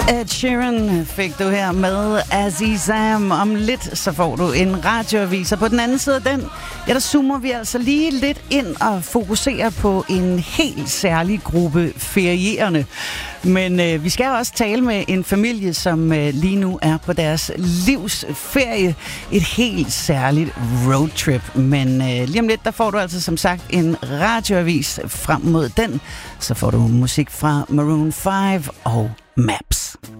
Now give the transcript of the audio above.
Ed Sheeran fik du her med Azizam. Om lidt, så får du en radioavis. Og på den anden side af den, ja, der zoomer vi altså lige lidt ind og fokuserer på en helt særlig gruppe ferierende. Men vi skal også tale med en familie, som lige nu er på deres livs ferie. Et helt særligt roadtrip. Men lige om lidt, der får du altså som sagt en radioavis. Frem mod den, så får du musik fra Maroon 5 og Maps.